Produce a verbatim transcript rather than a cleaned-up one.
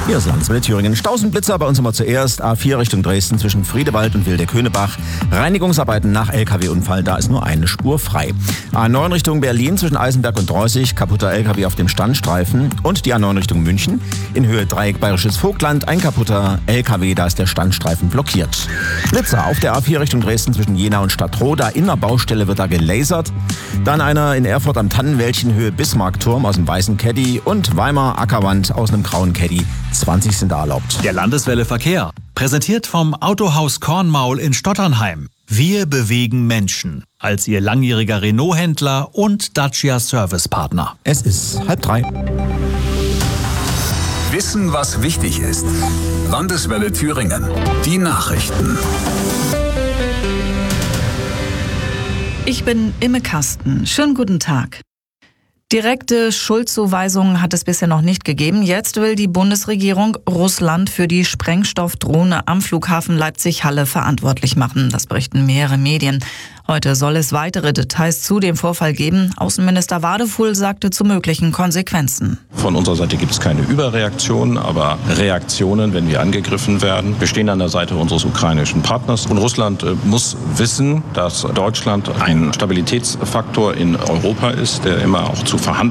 Hier ist Landeswelle Thüringen. Stausenblitzer bei uns immer zuerst. A vier Richtung Dresden zwischen Friedewald und Wildeck-Höhnebach. Reinigungsarbeiten nach L K W-Unfall, da ist nur eine Spur frei. A neun Richtung Berlin zwischen Eisenberg und Dreußig. Kaputter L K W auf dem Standstreifen. Und die A neun Richtung München. In Höhe Dreieck Bayerisches Vogtland. Ein kaputter L K W, da ist der Standstreifen blockiert. Blitzer auf der A vier Richtung Dresden zwischen Jena und Stadtroda. In der Baustelle wird da gelasert. Dann einer in Erfurt am Tannenwäldchen Höhe Bismarckturm aus dem weißen Caddy. Und Weimar Ackerwand aus einem grauen Caddy. zwanzig sind da erlaubt. Der Landeswelle Verkehr, präsentiert vom Autohaus Kornmaul in Stotternheim. Wir bewegen Menschen als Ihr langjähriger Renault-Händler und Dacia Servicepartner. Es ist halb drei. Wissen, was wichtig ist. Landeswelle Thüringen. Die Nachrichten. Ich bin Imme Kasten. Schönen guten Tag. Direkte Schuldzuweisungen hat es bisher noch nicht gegeben. Jetzt will die Bundesregierung Russland für die Sprengstoffdrohne am Flughafen Leipzig-Halle verantwortlich machen. Das berichten mehrere Medien. Heute soll es weitere Details zu dem Vorfall geben. Außenminister Wadefuhl sagte zu möglichen Konsequenzen. Von unserer Seite gibt es keine Überreaktionen, aber Reaktionen, wenn wir angegriffen werden. Wir stehen an der Seite unseres ukrainischen Partners. Und Russland äh, muss wissen, dass Deutschland ein Stabilitätsfaktor in Europa ist, der immer auch zu Verhandlungen